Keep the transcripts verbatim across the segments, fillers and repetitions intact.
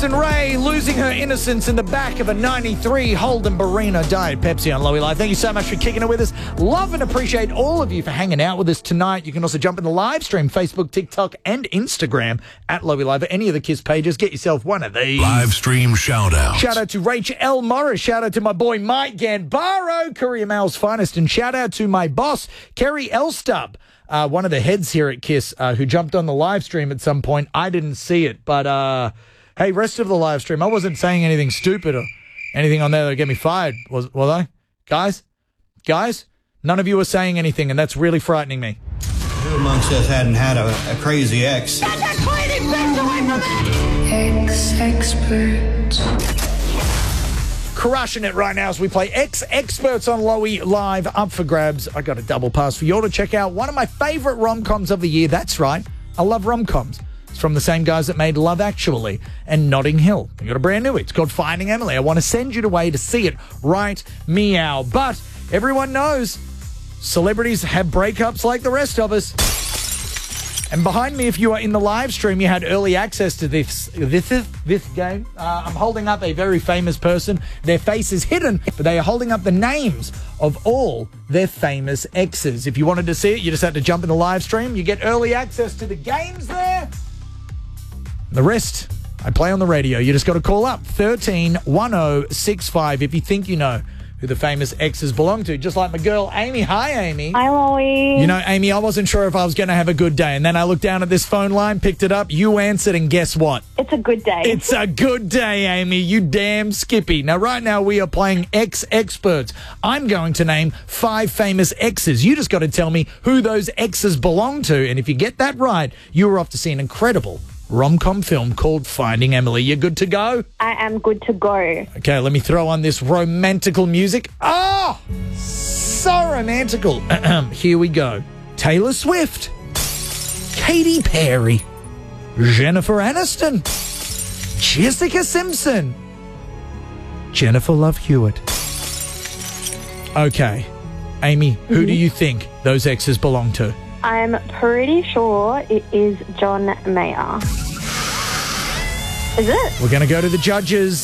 Madison Rae losing her innocence in the back of a ninety-three Holden Barina Diet Pepsi on Lowy Live. Thank you so much for kicking it with us. Love and appreciate all of you for hanging out with us tonight. You can also jump in the live stream, Facebook, TikTok, and Instagram at Lowy Live or any of the KISS pages. Get yourself one of these. Live stream shout out. Shout out to Rachel L. Morris. Shout out to my boy Mike Ganbaro, Courier Mail's finest. And shout out to my boss, Kerry Elstub. Uh, one of the heads here at KISS uh, who jumped on the live stream at some point. I didn't see it, but uh, hey, rest of the live stream, I wasn't saying anything stupid or anything on there that would get me fired, was, was I? Guys? Guys? None of you were saying anything, and that's really frightening me. Who amongst us hadn't had a, a crazy ex? Get that cleaning things away from me! Ex-expert. Crushing it right now as we play Ex-Experts on Lowy Live, up for grabs. I got a double pass for you all to check out one of my favourite rom-coms of the year. That's right, I love rom-coms. It's from the same guys that made Love Actually and Notting Hill. We got a brand new, it's called Finding Emily. I want to send you away to see it right meow. But everyone knows celebrities have breakups like the rest of us. And behind me, if you are in the live stream, you had early access to this this is this game. Uh, I'm holding up a very famous person. Their face is hidden, but they are holding up the names of all their famous exes. If you wanted to see it, you just had to jump in the live stream. You get early access to the games there. The rest, I play on the radio. You just got to call up thirteen one oh six five if you think you know who the famous exes belong to. Just like my girl, Amy. Hi, Amy. Hi, Lowy. You know, Amy, I wasn't sure if I was going to have a good day. And then I looked down at this phone line, picked it up, you answered, and guess what? It's a good day. It's a good day, Amy. You damn skippy. Now, right now, we are playing Ex-Experts. I'm going to name five famous exes. You just got to tell me who those exes belong to. And if you get that right, you're off to see an incredible rom-com film called Finding Emily. You good to go? I am good to go. Okay, let me throw on this romantical music. Oh, so romantical. Here we go. Taylor Swift, Katy Perry, Jennifer Aniston, Jessica Simpson, Jennifer Love Hewitt. Okay, Amy, who mm-hmm. do you think those exes belong to? I'm pretty sure it is John Mayer. Is it? We're going to go to the judges.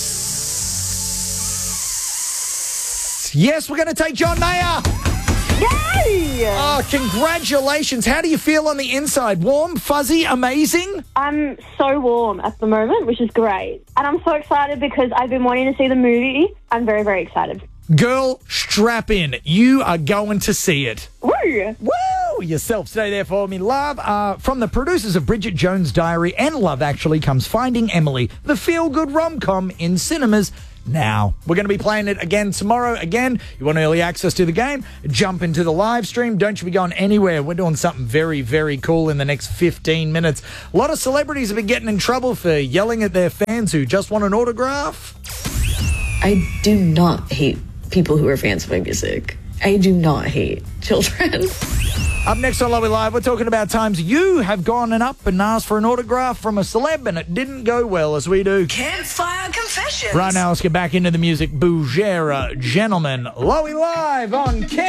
Yes, we're going to take John Mayer. Yay! Oh, congratulations. How do you feel on the inside? Warm, fuzzy, amazing? I'm so warm at the moment, which is great. And I'm so excited because I've been wanting to see the movie. I'm very, very excited. Girl, strap in. You are going to see it. Woo! Woo! Yourself. Stay there for me. Love, uh, from the producers of Bridget Jones' Diary and Love Actually comes Finding Emily, the feel-good rom-com in cinemas now. We're going to be playing it again tomorrow. Again, you want early access to the game, jump into the live stream. Don't you be going anywhere. We're doing something very, very cool in the next fifteen minutes. A lot of celebrities have been getting in trouble for yelling at their fans who just want an autograph. I do not hate people who are fans of my music. I do not hate children. Up next on Lowy Live, we're talking about times you have gone and up and asked for an autograph from a celeb and it didn't go well, as we do. Campfire Confessions. Right now, let's get back into the music. Bougera, gentlemen. Lowy Live on K.